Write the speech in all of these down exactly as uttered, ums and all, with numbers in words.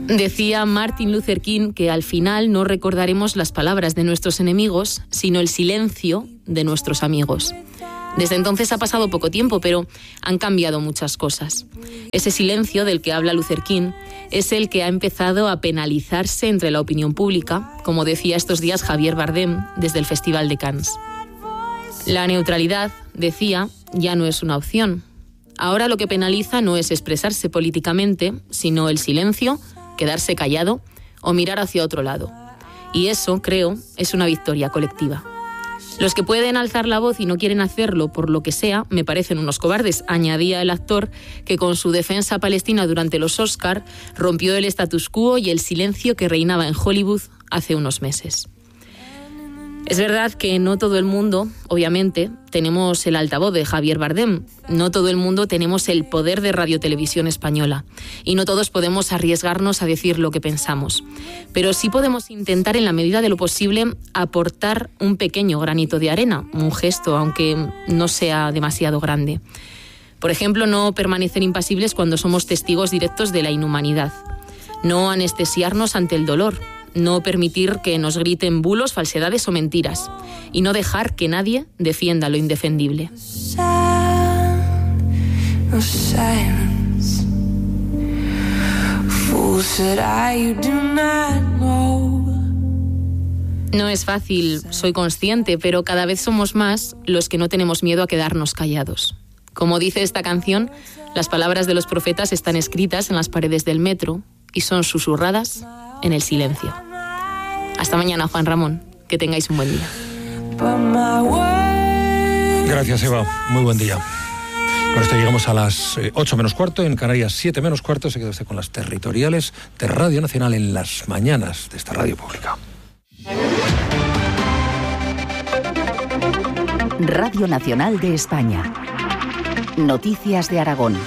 Decía Martin Luther King que al final no recordaremos las palabras de nuestros enemigos, sino el silencio de nuestros amigos. Desde entonces ha pasado poco tiempo, pero han cambiado muchas cosas. Ese silencio del que habla Luther King es el que ha empezado a penalizarse entre la opinión pública, como decía estos días Javier Bardem desde el Festival de Cannes. La neutralidad, decía, ya no es una opción. Ahora lo que penaliza no es expresarse políticamente, sino el silencio, quedarse callado o mirar hacia otro lado. Y eso, creo, es una victoria colectiva. Los que pueden alzar la voz y no quieren hacerlo por lo que sea, me parecen unos cobardes, añadía el actor que con su defensa palestina durante los Oscar rompió el status quo y el silencio que reinaba en Hollywood hace unos meses. Es verdad que no todo el mundo, obviamente, tenemos el altavoz de Javier Bardem, no todo el mundo tenemos el poder de Radio Televisión Española y no todos podemos arriesgarnos a decir lo que pensamos. Pero sí podemos intentar, en la medida de lo posible, aportar un pequeño granito de arena, un gesto, aunque no sea demasiado grande. Por ejemplo, no permanecer impasibles cuando somos testigos directos de la inhumanidad, no anestesiarnos ante el dolor, no permitir que nos griten bulos, falsedades o mentiras y no dejar que nadie defienda lo indefendible. No es fácil, soy consciente, pero cada vez somos más los que no tenemos miedo a quedarnos callados. Como dice esta canción, las palabras de los profetas están escritas en las paredes del metro y son susurradas en el silencio. Hasta mañana, Juan Ramón. Que tengáis un buen día. Gracias, Eva. Muy buen día. Con esto llegamos a las ocho menos cuarto, en Canarias siete menos cuarto. Se queda usted con las territoriales de Radio Nacional en las mañanas de esta radio pública. Radio Nacional de España. Noticias de Aragón.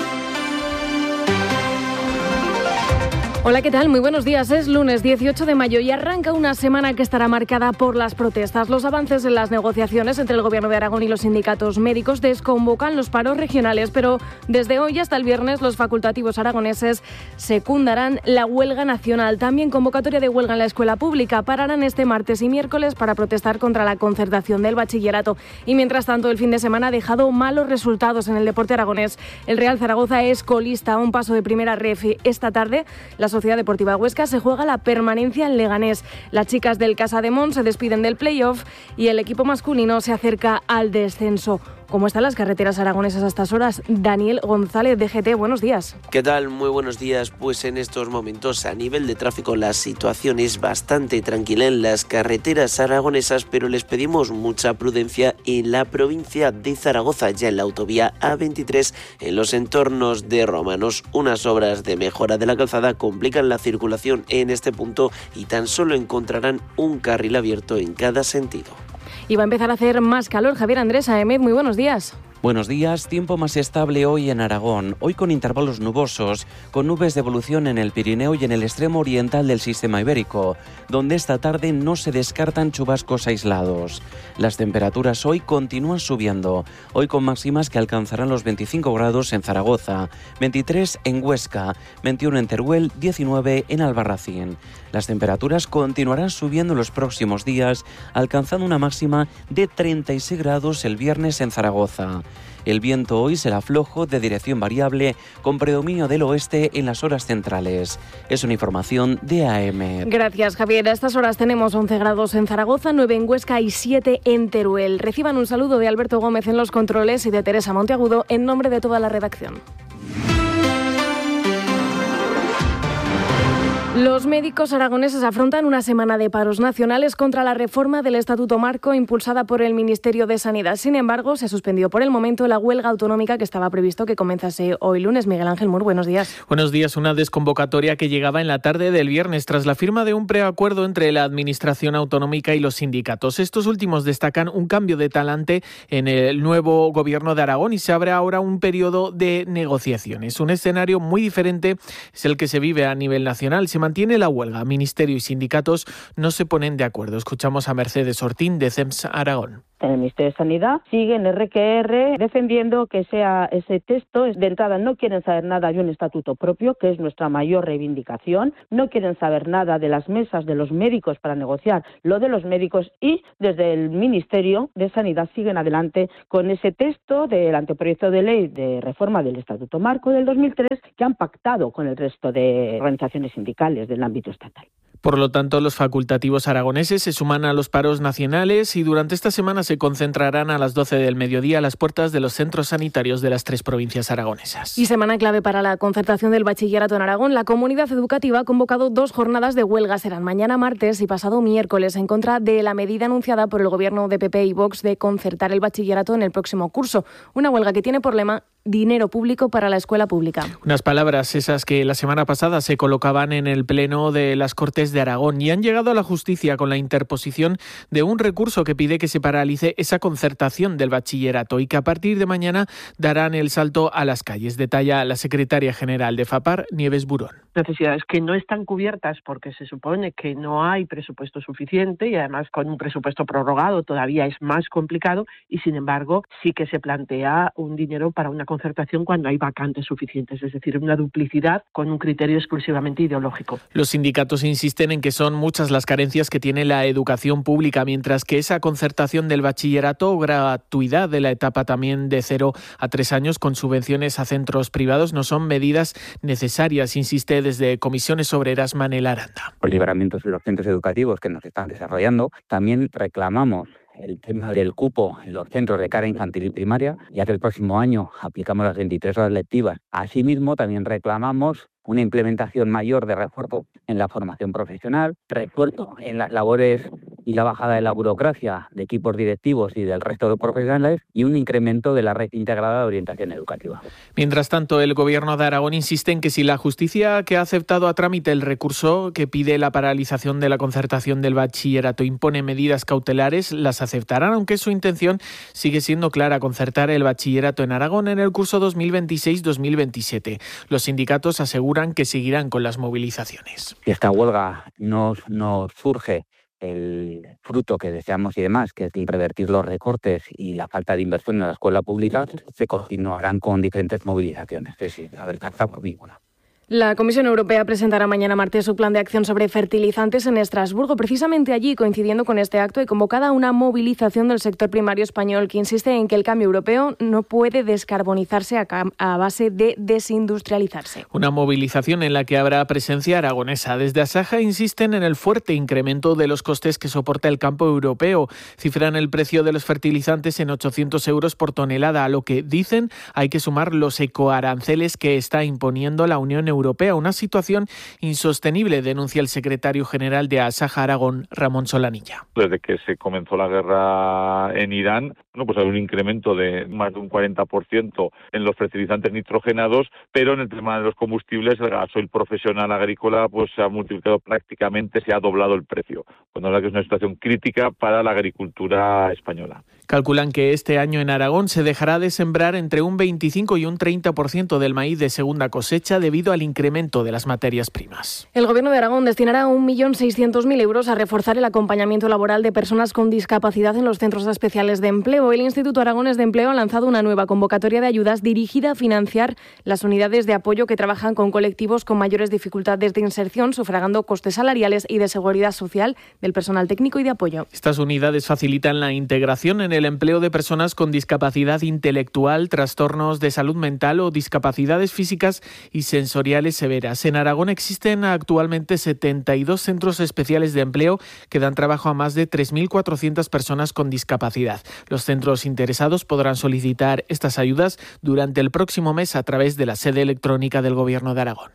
Hola, ¿qué tal? Muy buenos días. Es lunes dieciocho de mayo y arranca una semana que estará marcada por las protestas. Los avances en las negociaciones entre el Gobierno de Aragón y los sindicatos médicos desconvocan los paros regionales, pero desde hoy hasta el viernes los facultativos aragoneses secundarán la huelga nacional. También convocatoria de huelga en la escuela pública. Pararán este martes y miércoles para protestar contra la concertación del bachillerato. Y mientras tanto, el fin de semana ha dejado malos resultados en el deporte aragonés. El Real Zaragoza es colista a un paso de primera ref. Esta tarde, las Sociedad Deportiva Huesca se juega la permanencia en Leganés. Las chicas del Casademont se despiden del playoff y el equipo masculino se acerca al descenso. ¿Cómo están las carreteras aragonesas a estas horas? Daniel González, D G T, buenos días. ¿Qué tal? Muy buenos días. Pues en estos momentos a nivel de tráfico la situación es bastante tranquila en las carreteras aragonesas, pero les pedimos mucha prudencia en la provincia de Zaragoza, ya en la autovía A veintitrés, en los entornos de Romanos. Unas obras de mejora de la calzada complican la circulación en este punto y tan solo encontrarán un carril abierto en cada sentido. Y va a empezar a hacer más calor. Javier Andrés Aemez, muy buenos días. Buenos días, tiempo más estable hoy en Aragón, hoy con intervalos nubosos, con nubes de evolución en el Pirineo y en el extremo oriental del sistema ibérico, donde esta tarde no se descartan chubascos aislados. Las temperaturas hoy continúan subiendo, hoy con máximas que alcanzarán los veinticinco grados en Zaragoza, veintitrés en Huesca, veintiuno en Teruel, diecinueve en Albarracín. Las temperaturas continuarán subiendo en los próximos días, alcanzando una máxima de treinta y seis grados el viernes en Zaragoza. El viento hoy será flojo, de dirección variable, con predominio del oeste en las horas centrales. Es una información de A M. Gracias, Javier. A estas horas tenemos once grados en Zaragoza, nueve en Huesca y siete en Teruel. Reciban un saludo de Alberto Gómez en los controles y de Teresa Monteagudo en nombre de toda la redacción. Los médicos aragoneses afrontan una semana de paros nacionales contra la reforma del Estatuto Marco impulsada por el Ministerio de Sanidad. Sin embargo, se suspendió por el momento la huelga autonómica que estaba previsto que comenzase hoy lunes. Miguel Ángel Mur, buenos días. Buenos días. Una desconvocatoria que llegaba en la tarde del viernes tras la firma de un preacuerdo entre la Administración Autonómica y los sindicatos. Estos últimos destacan un cambio de talante en el nuevo gobierno de Aragón y se abre ahora un periodo de negociaciones. Un escenario muy diferente es el que se vive a nivel nacional. Se mantiene la huelga. Ministerio y sindicatos no se ponen de acuerdo. Escuchamos a Mercedes Ortín de C E M S Aragón. En el Ministerio de Sanidad siguen R que R defendiendo que sea ese texto. De entrada no quieren saber nada de un estatuto propio, que es nuestra mayor reivindicación. No quieren saber nada de las mesas de los médicos para negociar lo de los médicos y desde el Ministerio de Sanidad siguen adelante con ese texto del anteproyecto de ley de reforma del Estatuto Marco del dos mil tres que han pactado con el resto de organizaciones sindicales del ámbito estatal. Por lo tanto, los facultativos aragoneses se suman a los paros nacionales y durante esta semana se concentrarán a las doce del mediodía a las puertas de los centros sanitarios de las tres provincias aragonesas. Y semana clave para la concertación del bachillerato en Aragón. La comunidad educativa ha convocado dos jornadas de huelga. Serán mañana martes y pasado miércoles en contra de la medida anunciada por el gobierno de P P y Vox de concertar el bachillerato en el próximo curso. Una huelga que tiene por lema dinero público para la escuela pública. Unas palabras esas que la semana pasada se colocaban en el Pleno de las Cortes de Aragón y han llegado a la justicia con la interposición de un recurso que pide que se paralice esa concertación del bachillerato y que a partir de mañana darán el salto a las calles. Detalla la secretaria general de FAPAR, Nieves Burón. Necesidades que no están cubiertas porque se supone que no hay presupuesto suficiente y además con un presupuesto prorrogado todavía es más complicado y sin embargo sí que se plantea un dinero para una concertación cuando hay vacantes suficientes, es decir, una duplicidad con un criterio exclusivamente ideológico. Los sindicatos insisten en que son muchas las carencias que tiene la educación pública, mientras que esa concertación del bachillerato, gratuidad de la etapa también de cero a tres años con subvenciones a centros privados no son medidas necesarias, insiste desde Comisiones Obreras Manel Aranda. Los libramientos de los centros educativos que nos están desarrollando, también reclamamos el tema del cupo en los centros de cara infantil y primaria, ya que el próximo año aplicamos las veintitrés horas lectivas. Asimismo, también reclamamos una implementación mayor de refuerzo en la formación profesional, refuerzo en las labores y la bajada de la burocracia de equipos directivos y del resto de profesionales y un incremento de la red integrada de orientación educativa. Mientras tanto, el Gobierno de Aragón insiste en que si la justicia que ha aceptado a trámite el recurso que pide la paralización de la concertación del bachillerato impone medidas cautelares, las aceptarán, aunque su intención sigue siendo clara: concertar el bachillerato en Aragón en el curso dos mil veintiséis dos mil veintisiete. Los sindicatos aseguran que seguirán con las movilizaciones. Si esta huelga no, no surge el fruto que deseamos y demás, que es revertir los recortes y la falta de inversión en la escuela pública, se continuarán con diferentes movilizaciones. Es decir, a ver, está por ninguna. La Comisión Europea presentará mañana martes su plan de acción sobre fertilizantes en Estrasburgo. Precisamente allí, coincidiendo con este acto, hay convocada una movilización del sector primario español que insiste en que el cambio europeo no puede descarbonizarse a, a base de desindustrializarse. Una movilización en la que habrá presencia aragonesa. Desde Asaja insisten en el fuerte incremento de los costes que soporta el campo europeo. Cifran el precio de los fertilizantes en ochocientos euros por tonelada, a lo que dicen hay que sumar los ecoaranceles que está imponiendo la Unión Europea. Europea, una situación insostenible, denuncia el secretario general de Asaja Aragón, Ramón Solanilla. Desde que se comenzó la guerra en Irán, bueno, pues hay un incremento de más de un cuarenta por ciento en los fertilizantes nitrogenados, pero en el tema de los combustibles, el gasoil profesional agrícola pues se ha multiplicado prácticamente, se ha doblado el precio, cuando habla que es una situación crítica para la agricultura española. Calculan que este año en Aragón se dejará de sembrar entre un veinticinco y un treinta por ciento del maíz de segunda cosecha debido al incremento de las materias primas. El Gobierno de Aragón destinará un millón seiscientos mil euros a reforzar el acompañamiento laboral de personas con discapacidad en los centros especiales de empleo. El Instituto Aragonés de Empleo ha lanzado una nueva convocatoria de ayudas dirigida a financiar las unidades de apoyo que trabajan con colectivos con mayores dificultades de inserción, sufragando costes salariales y de seguridad social del personal técnico y de apoyo. Estas unidades facilitan la integración en el empleo de personas con discapacidad intelectual, trastornos de salud mental o discapacidades físicas y sensoriales severas. En Aragón existen actualmente setenta y dos centros especiales de empleo que dan trabajo a más de tres mil cuatrocientas personas con discapacidad. Los centros interesados podrán solicitar estas ayudas durante el próximo mes a través de la sede electrónica del Gobierno de Aragón.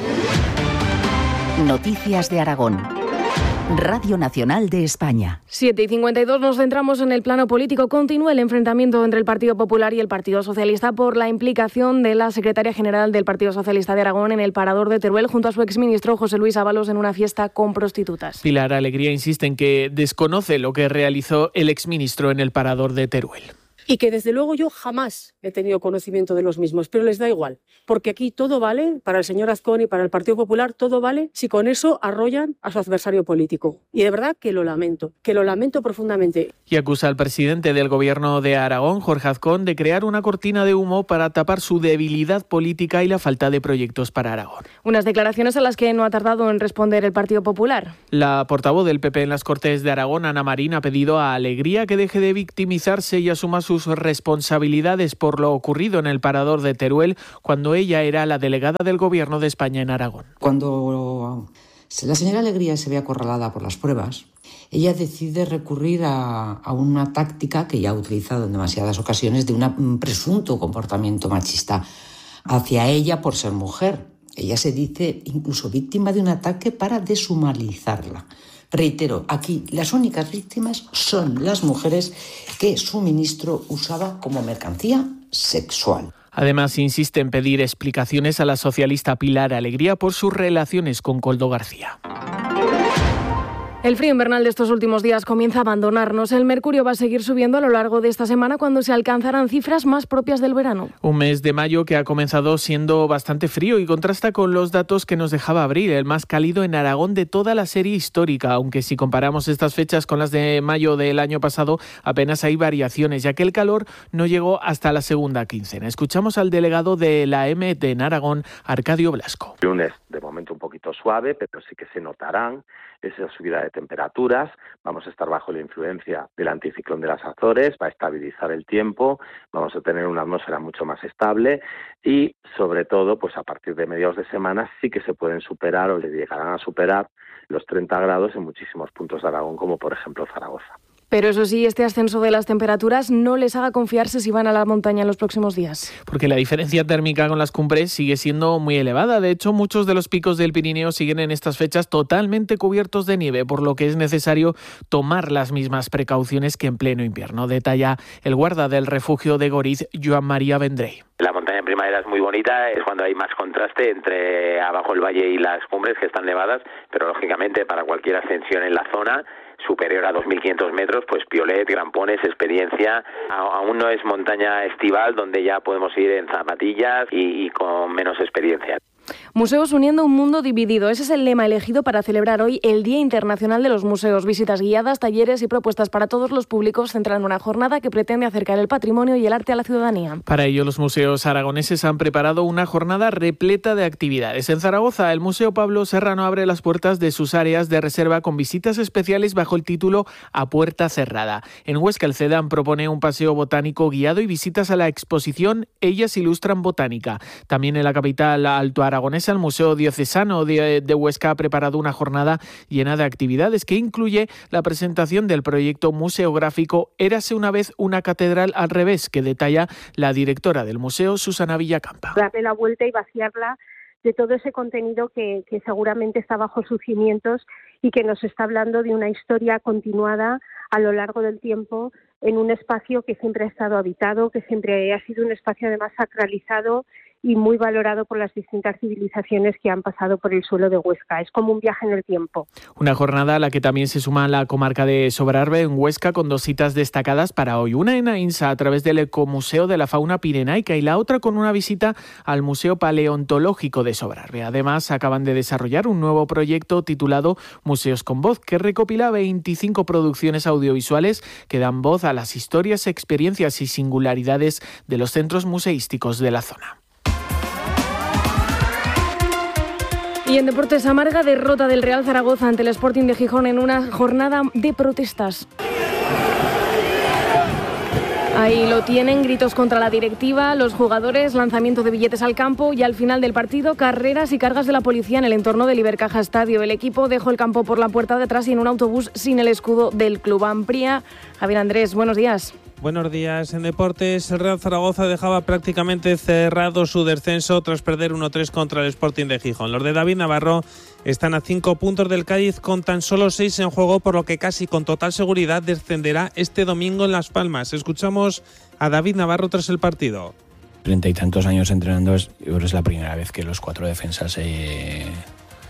Noticias de Aragón. Radio Nacional de España. siete y cincuenta y dos nos centramos en el plano político. Continúa el enfrentamiento entre el Partido Popular y el Partido Socialista por la implicación de la secretaria general del Partido Socialista de Aragón en el Parador de Teruel junto a su exministro José Luis Ábalos en una fiesta con prostitutas. Pilar Alegría insiste en que desconoce lo que realizó el exministro en el Parador de Teruel. y que desde luego yo jamás he tenido conocimiento de los mismos, pero les da igual, porque aquí todo vale, para el señor Azcón y para el Partido Popular, todo vale si con eso arrollan a su adversario político. Y de verdad que lo lamento, que lo lamento profundamente. Y acusa al presidente del Gobierno de Aragón, Jorge Azcón, de crear una cortina de humo para tapar su debilidad política y la falta de proyectos para Aragón. Unas declaraciones a las que no ha tardado en responder el Partido Popular. La portavoz del P P en las Cortes de Aragón, Ana Marín, ha pedido a Alegría que deje de victimizarse y asuma sus responsabilidades por lo ocurrido en el parador de Teruel cuando ella era la delegada del Gobierno de España en Aragón. Cuando la señora Alegría se ve acorralada por las pruebas, ella decide recurrir a, a una táctica que ya ha utilizado en demasiadas ocasiones de una, un presunto comportamiento machista hacia ella por ser mujer. Ella se dice incluso víctima de un ataque para deshumanizarla. Reitero, aquí las únicas víctimas son las mujeres que su ministro usaba como mercancía sexual. Además, insiste en pedir explicaciones a la socialista Pilar Alegría por sus relaciones con Koldo García. El frío invernal de estos últimos días comienza a abandonarnos. El mercurio va a seguir subiendo a lo largo de esta semana cuando se alcanzarán cifras más propias del verano. Un mes de mayo que ha comenzado siendo bastante frío y contrasta con los datos que nos dejaba abril, el más cálido en Aragón de toda la serie histórica, aunque si comparamos estas fechas con las de mayo del año pasado, apenas hay variaciones, ya que el calor no llegó hasta la segunda quincena. Escuchamos al delegado de la E M E T en Aragón, Arcadio Blasco. Lunes, de momento un poquito suave, pero sí que se notarán esa subida de temperaturas. Vamos a estar bajo la influencia del anticiclón de las Azores, va a estabilizar el tiempo, vamos a tener una atmósfera mucho más estable y, sobre todo, pues a partir de mediados de semana sí que se pueden superar o se llegarán a superar los treinta grados en muchísimos puntos de Aragón, como por ejemplo Zaragoza. Pero eso sí, este ascenso de las temperaturas no les haga confiarse si van a la montaña en los próximos días. Porque la diferencia térmica con las cumbres sigue siendo muy elevada. De hecho, muchos de los picos del Pirineo siguen en estas fechas totalmente cubiertos de nieve, por lo que es necesario tomar las mismas precauciones que en pleno invierno. Detalla el guarda del refugio de Goriz, Joan María Vendrell. La montaña en primavera es muy bonita, es cuando hay más contraste entre abajo el valle y las cumbres que están nevadas, pero lógicamente para cualquier ascensión en la zona superior a dos mil quinientos metros, pues piolet, grampones, experiencia. Aún no es montaña estival donde ya podemos ir en zapatillas y, y con menos experiencia. Museos uniendo un mundo dividido. Ese es el lema elegido para celebrar hoy el Día Internacional de los Museos. Visitas guiadas, talleres y propuestas para todos los públicos centran una jornada que pretende acercar el patrimonio y el arte a la ciudadanía. Para ello, los museos aragoneses han preparado una jornada repleta de actividades. En Zaragoza, el Museo Pablo Serrano abre las puertas de sus áreas de reserva con visitas especiales bajo el título A Puerta Cerrada. En Huesca, el CEDAM propone un paseo botánico guiado y visitas a la exposición Ellas ilustran botánica. También en la capital alto aragonesa, el Museo Diocesano de, de Huesca ha preparado una jornada llena de actividades que incluye la presentación del proyecto museográfico Érase una vez una catedral al revés, que detalla la directora del museo, Susana Villacampa. Darle la vuelta y vaciarla de todo ese contenido que, que seguramente está bajo sus cimientos y que nos está hablando de una historia continuada a lo largo del tiempo en un espacio que siempre ha estado habitado, que siempre ha sido un espacio además sacralizado y muy valorado por las distintas civilizaciones que han pasado por el suelo de Huesca. Es como un viaje en el tiempo. Una jornada a la que también se suma la comarca de Sobrarbe en Huesca con dos citas destacadas para hoy. Una en Ainsa a través del Ecomuseo de la Fauna Pirenaica y la otra con una visita al Museo Paleontológico de Sobrarbe. Además, acaban de desarrollar un nuevo proyecto titulado Museos con Voz, que recopila veinticinco producciones audiovisuales que dan voz a las historias, experiencias y singularidades de los centros museísticos de la zona. Y en deportes, amarga derrota del Real Zaragoza ante el Sporting de Gijón en una jornada de protestas. Ahí lo tienen, gritos contra la directiva, los jugadores, lanzamiento de billetes al campo y al final del partido, carreras y cargas de la policía en el entorno del Ibercaja Estadio. El equipo dejó el campo por la puerta de atrás y en un autobús sin el escudo del club. Ampría. Javier Andrés, buenos días. Buenos días. En deportes, el Real Zaragoza dejaba prácticamente cerrado su descenso tras perder uno tres contra el Sporting de Gijón. Los de David Navarro están a cinco puntos del Cádiz con tan solo seis en juego, por lo que casi con total seguridad descenderá este domingo en Las Palmas. Escuchamos a David Navarro tras el partido. Treinta y tantos años entrenando, es, yo creo que es la primera vez que los cuatro defensas eh,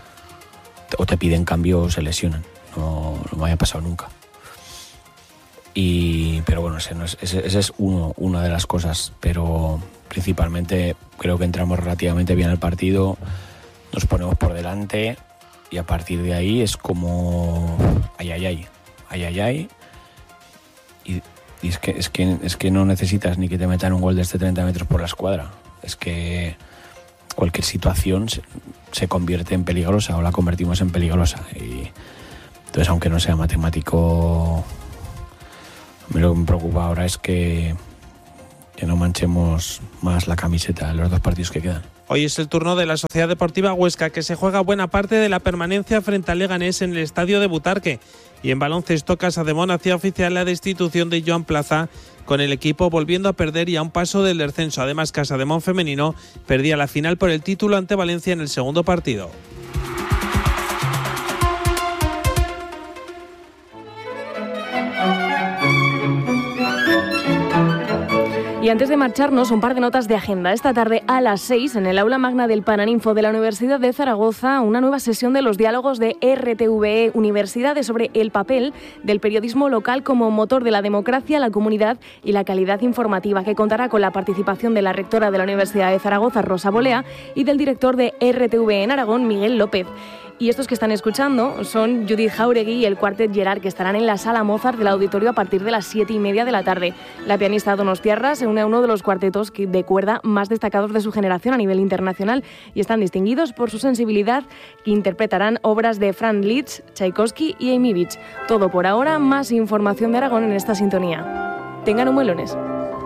o te piden cambio o se lesionan. No, no me había pasado nunca. Y, pero bueno, ese, no es, ese, ese es uno, una de las cosas, pero principalmente creo que entramos relativamente bien al partido, nos ponemos por delante y a partir de ahí es como ay, ay, ay, ay, ay, ay. Y, y es, que, es, que, es que no necesitas ni que te metan un gol desde treinta metros por la escuadra, es que cualquier situación se, se convierte en peligrosa o la convertimos en peligrosa. Y entonces, aunque no sea matemático, a mí lo que me preocupa ahora es que, que no manchemos más la camiseta en los dos partidos que quedan. Hoy es el turno de la Sociedad Deportiva Huesca, que se juega buena parte de la permanencia frente al Leganés en el estadio de Butarque. Y en baloncesto, Casademón hacía oficial la destitución de Joan Plaza, con el equipo volviendo a perder y a un paso del descenso. Además, Casademón femenino perdía la final por el título ante Valencia en el segundo partido. Y antes de marcharnos, un par de notas de agenda. Esta tarde a las seis, en el aula magna del Paraninfo de la Universidad de Zaragoza, una nueva sesión de los diálogos de R T V E Universidades sobre el papel del periodismo local como motor de la democracia, la comunidad y la calidad informativa, que contará con la participación de la rectora de la Universidad de Zaragoza, Rosa Bolea, y del director de R T V E en Aragón, Miguel López. Y estos que están escuchando son Judith Jauregui y el Cuartet Gerard, que estarán en la Sala Mozart del auditorio a partir de las siete y media de la tarde. La pianista Donostiarra se une a uno de los cuartetos de cuerda más destacados de su generación a nivel internacional y están distinguidos por su sensibilidad, que interpretarán obras de Franz Liszt, Tchaikovsky y Amy Beach. Todo por ahora, más información de Aragón en esta sintonía. Tengan un buen lunes.